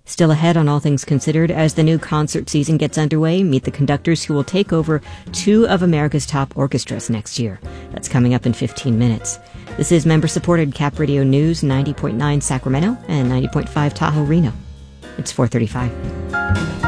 Still ahead on All Things Considered, as the new concert season gets underway, meet the conductors who will take over two of America's top orchestras next year. That's coming up in 15 minutes. This is member-supported Cap Radio News, 90.9 Sacramento and 90.5 Tahoe, Reno. It's 4:35.